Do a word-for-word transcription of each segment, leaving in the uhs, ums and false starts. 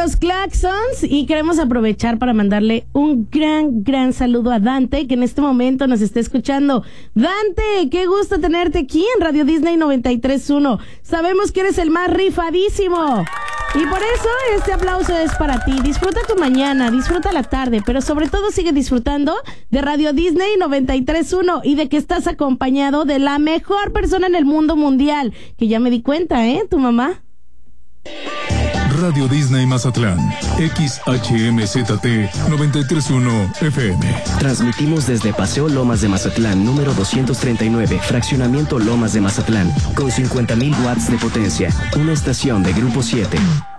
los Claxons y queremos aprovechar para mandarle un gran, gran saludo a Dante, que en este momento nos está escuchando. Dante, qué gusto tenerte aquí en Radio Disney noventa y tres punto uno. Sabemos que eres el más rifadísimo. Y por eso este aplauso es para ti. Disfruta tu mañana, disfruta la tarde, pero sobre todo sigue disfrutando de Radio Disney noventa y tres punto uno y de que estás acompañado de la mejor persona en el mundo mundial, que ya me di cuenta, ¿eh? Tu mamá. Radio Disney Mazatlán, X H M Z T noventa y tres punto uno F M. Transmitimos desde Paseo Lomas de Mazatlán, número doscientos treinta y nueve, Fraccionamiento Lomas de Mazatlán, con cincuenta mil watts de potencia, una estación de Grupo siete.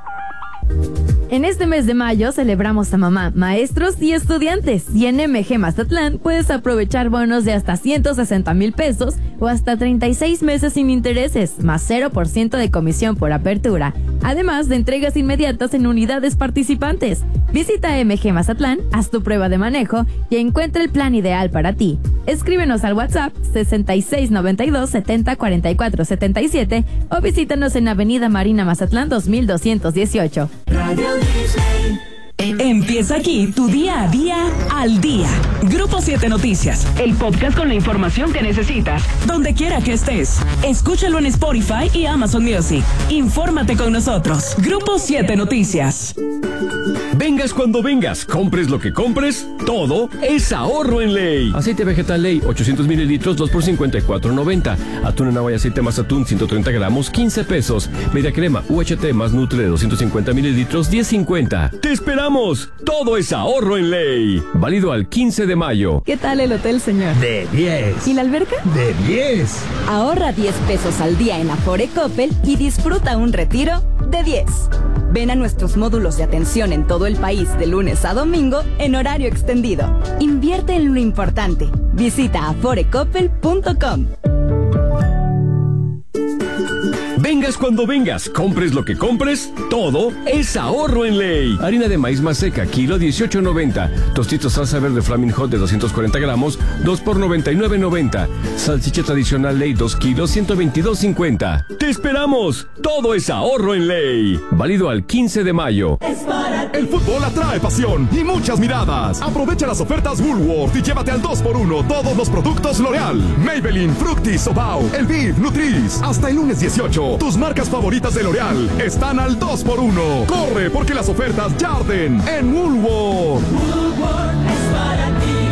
En este mes de mayo celebramos a mamá, maestros y estudiantes. Y en M G Mazatlán puedes aprovechar bonos de hasta ciento sesenta mil pesos o hasta treinta y seis meses sin intereses, más cero por ciento de comisión por apertura. Además de entregas inmediatas en unidades participantes. Visita M G Mazatlán, haz tu prueba de manejo y encuentra el plan ideal para ti. Escríbenos al WhatsApp sesenta y seis noventa y dos setenta cuarenta y cuatro setenta y siete o visítanos en Avenida Marina Mazatlán dos mil doscientos dieciocho. Radio Disney. Empieza aquí tu día a día al día. Grupo siete Noticias, el podcast con la información que necesitas, donde quiera que estés. Escúchalo en Spotify y Amazon Music. Infórmate con nosotros. Grupo siete Noticias. Vengas cuando vengas, compres lo que compres, todo es ahorro en Ley. Aceite vegetal Ley, ochocientos mililitros, dos por cincuenta y cuatro noventa. Atún en agua y aceite más atún, ciento treinta gramos, quince pesos. Media crema U H T más Nutre de doscientos cincuenta mililitros, diez cincuenta. ¡Te esperamos! Todo es ahorro en Ley. Válido al quince de mayo. ¿Qué tal el hotel, señor? De diez. ¿Y la alberca? De diez. Ahorra diez pesos al día en Afore Coppel y disfruta un retiro de diez. Ven a nuestros módulos de atención en todo el país de lunes a domingo en horario extendido. Invierte en lo importante. Visita afore coppel punto com. Vengas cuando vengas, compres lo que compres, todo es ahorro en Ley. Harina de maíz más seca, kilo dieciocho noventa. Tostitos salsa verde Flaming Hot de doscientos cuarenta gramos, dos por noventa y nueve noventa. Salchicha tradicional Ley, dos kilos, ciento veintidós cincuenta. ¡Te esperamos! Todo es ahorro en Ley. Válido al quince de mayo. El fútbol atrae pasión y muchas miradas. Aprovecha las ofertas Woolworth y llévate al dos por uno todos los productos L'Oreal, Maybelline, Fructis, Sobao, Elviv, Nutris. Hasta el lunes dieciocho. Tus marcas favoritas de L'Oreal están al dos por uno. Corre porque las ofertas ya arden en Woolworth. Woolworth es para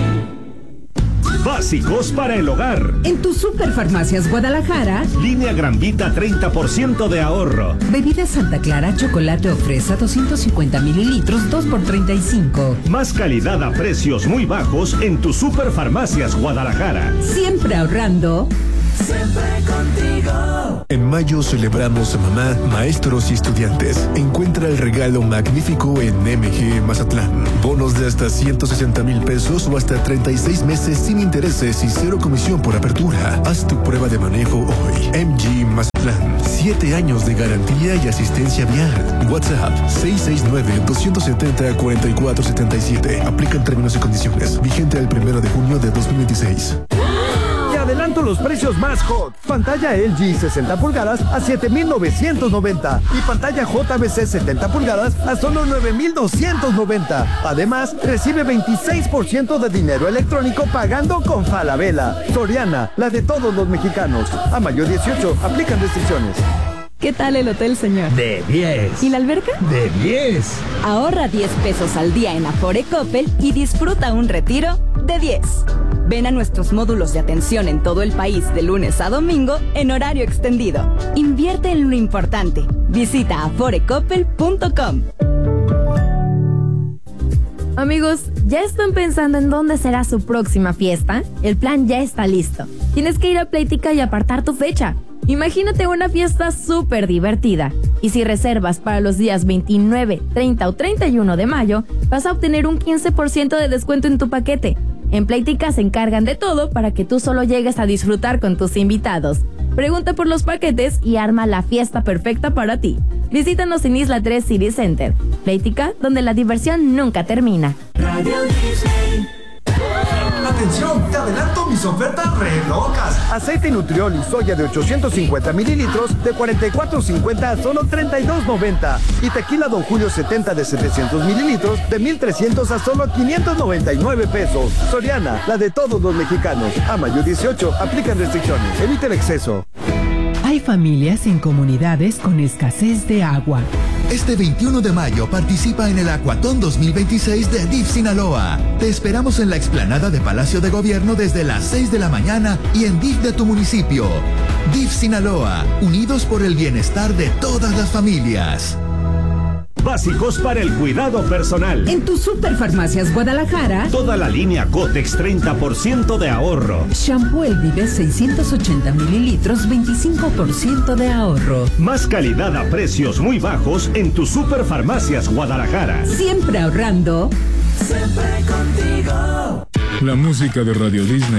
ti. Básicos para el hogar. En tu Superfarmacias Guadalajara. Línea Gran Vita, treinta por ciento de ahorro. Bebida Santa Clara, chocolate o fresa, doscientos cincuenta mililitros, dos por treinta y cinco. Más calidad a precios muy bajos en tu Superfarmacias Guadalajara. Siempre ahorrando. Siempre contigo. En mayo celebramos a mamá, maestros y estudiantes. Encuentra el regalo magnífico en M G Mazatlán. Bonos de hasta ciento sesenta mil pesos o hasta treinta y seis meses sin intereses y cero comisión por apertura. Haz tu prueba de manejo hoy. M G Mazatlán. Siete años de garantía y asistencia vial. WhatsApp seis seis nueve, dos siete cero, cuatro cuatro siete siete. Aplican términos y condiciones. Vigente el primero de junio de dos mil veintiséis. Adelanto los precios más hot. Pantalla L G sesenta pulgadas a siete mil novecientos noventa y pantalla J V C setenta pulgadas a solo nueve mil doscientos noventa. Además, recibe veintiséis por ciento de dinero electrónico pagando con Falabella. Soriana, la de todos los mexicanos. A mayo dieciocho, aplican restricciones. ¿Qué tal el hotel, señor? De diez. ¿Y la alberca? De diez. Ahorra diez pesos al día en Afore Coppel y disfruta un retiro de diez. Ven a nuestros módulos de atención en todo el país de lunes a domingo en horario extendido. Invierte en lo importante. Visita afore coppel punto com. Amigos, ¿ya están pensando en dónde será su próxima fiesta? El plan ya está listo. Tienes que ir a Playtika y apartar tu fecha. Imagínate una fiesta súper divertida. Y si reservas para los días veintinueve, treinta o treinta y uno de mayo, vas a obtener un quince por ciento de descuento en tu paquete. En Playtika se encargan de todo para que tú solo llegues a disfrutar con tus invitados. Pregunta por los paquetes y arma la fiesta perfecta para ti. Visítanos en Isla tres City Center. Playtika, donde la diversión nunca termina. Radio Disney. ¡Atención! ¡Te adelanto mis ofertas re locas! Aceite Nutriol y soya de ochocientos cincuenta mililitros de cuarenta y cuatro cincuenta a solo treinta y dos noventa. Y tequila Don Julio setenta de setecientos mililitros de mil trescientos a solo quinientos noventa y nueve pesos. Soriana, la de todos los mexicanos. A mayo dieciocho, aplican restricciones. Evita el exceso. Hay familias en comunidades con escasez de agua. Este veintiuno de mayo participa en el Acuatón dos mil veintiséis de D I F Sinaloa. Te esperamos en la explanada de Palacio de Gobierno desde las seis de la mañana y en D I F de tu municipio. D I F Sinaloa, unidos por el bienestar de todas las familias. Básicos para el cuidado personal. En tu Superfarmacias Guadalajara, toda la línea Cotex treinta por ciento de ahorro. Shampoo El Vive seiscientos ochenta mililitros, veinticinco por ciento de ahorro. Más calidad a precios muy bajos en tu Superfarmacias Guadalajara. Siempre ahorrando. Siempre contigo. La música de Radio Disney